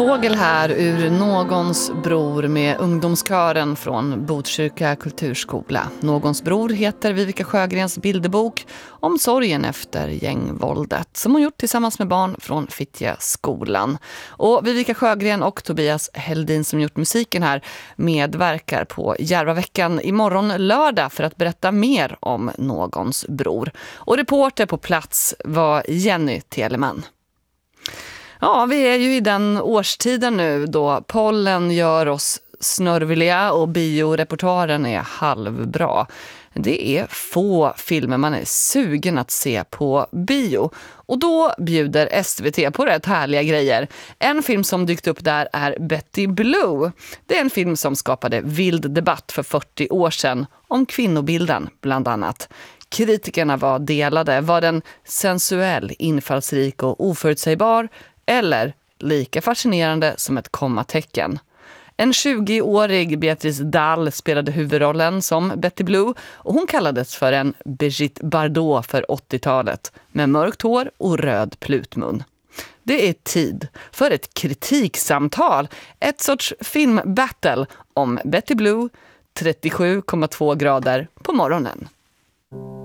Fågel här ur Någons bror med ungdomskören från Botkyrka kulturskola. Någons bror heter Vivica Sjögrens bilderbok om sorgen efter gängvåldet som hon gjort tillsammans med barn från Fittja skolan. Och Vivica Sjögren och Tobias Heldin som gjort musiken här medverkar på Järvaveckan imorgon lördag för att berätta mer om Någons bror. Och reporter på plats var Jenny Teleman. Ja, vi är ju i den årstiden nu då pollen gör oss snörvliga och bioreportaren är halvbra. Det är få filmer man är sugen att se på bio. Och då bjuder SVT på rätt härliga grejer. En film som dykt upp där är Betty Blue. Det är en film som skapade vild debatt för 40 år sedan om kvinnobilden bland annat. Kritikerna var delade. Var den sensuell, infallsrik och oförutsägbar? Eller lika fascinerande som ett kommatecken. En 20-årig Beatrice Dahl spelade huvudrollen som Betty Blue och hon kallades för en Brigitte Bardot för 80-talet med mörkt hår och röd plutmun. Det är tid för ett kritiksamtal, ett sorts filmbattle om Betty Blue 37,2 grader på morgonen.